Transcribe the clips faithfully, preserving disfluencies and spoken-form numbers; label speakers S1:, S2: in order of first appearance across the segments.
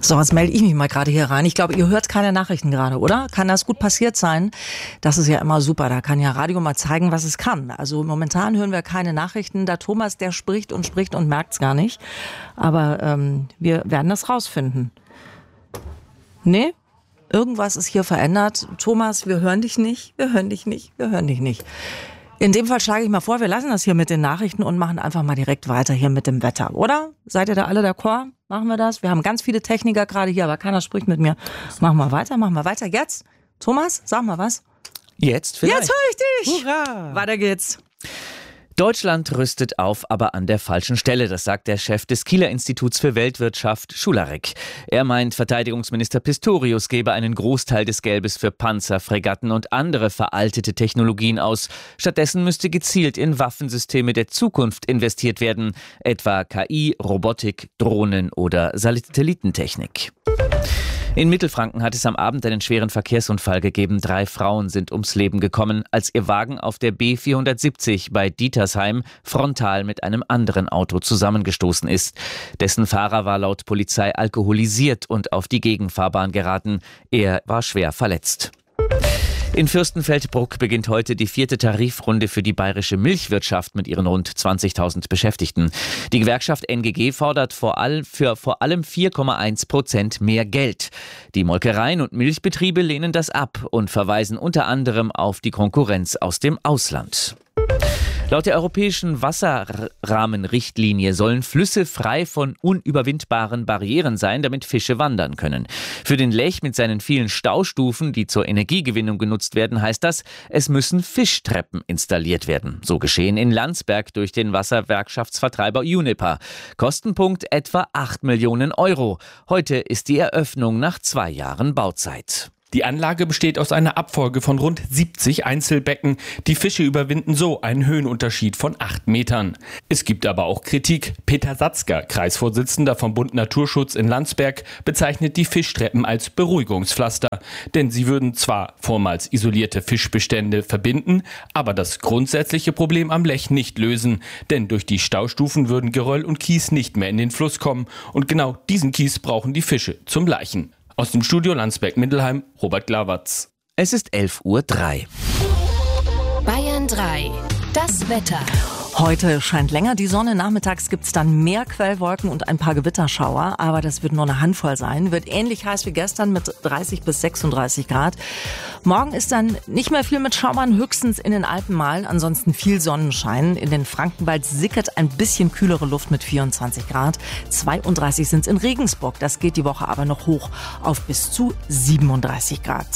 S1: So, jetzt melde ich mich mal gerade hier rein. Ich glaube, ihr hört keine Nachrichten gerade, oder? Kann das gut passiert sein? Das ist ja immer super. Da kann ja Radio mal zeigen, was es kann. Also momentan hören wir keine Nachrichten. Der Thomas, der spricht und spricht und merkt's gar nicht. Aber ähm, wir werden das rausfinden. Nee? Irgendwas ist hier verändert. Thomas, wir hören dich nicht. Wir hören dich nicht. Wir hören dich nicht. In dem Fall schlage ich mal vor, wir lassen das hier mit den Nachrichten und machen einfach mal direkt weiter hier mit dem Wetter, oder? Seid ihr da alle d'accord? Machen wir das? Wir haben ganz viele Techniker gerade hier, aber keiner spricht mit mir. Machen wir weiter, machen wir weiter. Jetzt? Thomas, sag mal was.
S2: Jetzt vielleicht.
S1: Jetzt höre ich dich.
S2: Hurra!
S1: Weiter geht's.
S2: Deutschland rüstet auf, aber an der falschen Stelle. Das sagt der Chef des Kieler Instituts für Weltwirtschaft, Schularek. Er meint, Verteidigungsminister Pistorius gebe einen Großteil des Geldes für Panzer, Fregatten und andere veraltete Technologien aus. Stattdessen müsste gezielt in Waffensysteme der Zukunft investiert werden, etwa K I, Robotik, Drohnen oder Satellitentechnik. In Mittelfranken hat es am Abend einen schweren Verkehrsunfall gegeben. Drei Frauen sind ums Leben gekommen, als ihr Wagen auf der B vierhundertsiebzig bei Dietersheim frontal mit einem anderen Auto zusammengestoßen ist. Dessen Fahrer war laut Polizei alkoholisiert und auf die Gegenfahrbahn geraten. Er war schwer verletzt. In Fürstenfeldbruck beginnt heute die vierte Tarifrunde für die bayerische Milchwirtschaft mit ihren rund zwanzigtausend Beschäftigten. Die Gewerkschaft N G G fordert vor allem für vor allem vier Komma eins Prozent mehr Geld. Die Molkereien und Milchbetriebe lehnen das ab und verweisen unter anderem auf die Konkurrenz aus dem Ausland. Laut der europäischen Wasserrahmenrichtlinie sollen Flüsse frei von unüberwindbaren Barrieren sein, damit Fische wandern können. Für den Lech mit seinen vielen Staustufen, die zur Energiegewinnung genutzt werden, heißt das, es müssen Fischtreppen installiert werden. So geschehen in Landsberg durch den Wasserwerkschaftsvertreiber Uniper. Kostenpunkt etwa acht Millionen Euro. Heute ist die Eröffnung nach zwei Jahren Bauzeit.
S3: Die Anlage besteht aus einer Abfolge von rund siebzig Einzelbecken. Die Fische überwinden so einen Höhenunterschied von acht Metern. Es gibt aber auch Kritik. Peter Satzker, Kreisvorsitzender vom Bund Naturschutz in Landsberg, bezeichnet die Fischtreppen als Beruhigungspflaster. Denn sie würden zwar vormals isolierte Fischbestände verbinden, aber das grundsätzliche Problem am Lech nicht lösen. Denn durch die Staustufen würden Geröll und Kies nicht mehr in den Fluss kommen. Und genau diesen Kies brauchen die Fische zum Laichen. Aus dem Studio Landsberg-Mindelheim, Robert Glawatz.
S2: Es ist elf Uhr drei.
S4: Bayern drei. Das Wetter.
S1: Heute scheint länger die Sonne, nachmittags gibt's dann mehr Quellwolken und ein paar Gewitterschauer, aber das wird nur eine Handvoll sein. Wird ähnlich heiß wie gestern mit dreißig bis sechsunddreißig Grad. Morgen ist dann nicht mehr viel mit Schauern, höchstens in den Alpen mal, ansonsten viel Sonnenschein. In den Frankenwald sickert ein bisschen kühlere Luft mit vierundzwanzig Grad. zweiunddreißig sind's in Regensburg, das geht die Woche aber noch hoch auf bis zu siebenunddreißig Grad.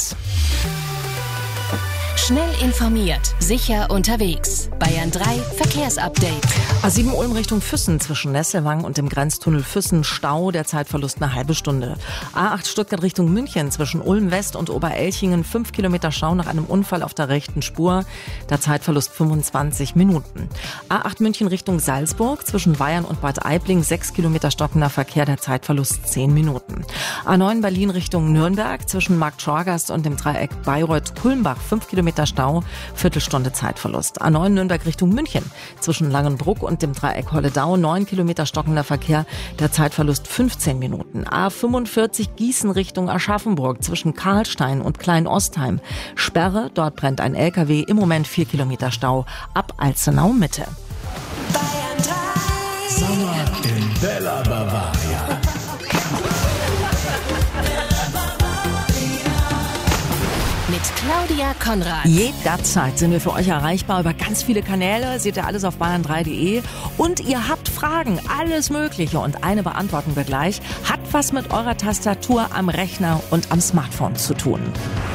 S4: Schnell informiert, sicher unterwegs. Bayern drei Verkehrsupdate.
S1: A sieben Ulm Richtung Füssen zwischen Nesselwang und dem Grenztunnel Füssen Stau, der Zeitverlust eine halbe Stunde. A acht Stuttgart Richtung München zwischen Ulm West und Oberelchingen fünf Kilometer Stau nach einem Unfall auf der rechten Spur, der Zeitverlust fünfundzwanzig Minuten. A acht München Richtung Salzburg zwischen Bayern und Bad Aibling sechs Kilometer stockender Verkehr, der Zeitverlust zehn Minuten. A neun Berlin Richtung Nürnberg zwischen Markt Schorgast und dem Dreieck Bayreuth-Kulmbach fünf Kilometer Stau, Viertelstunde Zeitverlust. A neun Nürnberg Richtung München zwischen Langenbruck und dem Dreieck Holledau neun Kilometer stockender Verkehr, der Zeitverlust fünfzehn Minuten. A fünfundvierzig Gießen Richtung Aschaffenburg zwischen Karlstein und Klein-Ostheim. Sperre, dort brennt ein L K W, im Moment vier Kilometer Stau ab Alzenau Mitte.
S5: Sommer in Bella Bavaria.
S4: Mit Claudia Konrad.
S1: Jederzeit sind wir für euch erreichbar über ganz viele Kanäle. Seht ihr alles auf bayern drei punkt de. Und ihr habt Fragen, alles Mögliche. Und eine beantworten wir gleich. Hat was mit eurer Tastatur am Rechner und am Smartphone zu tun.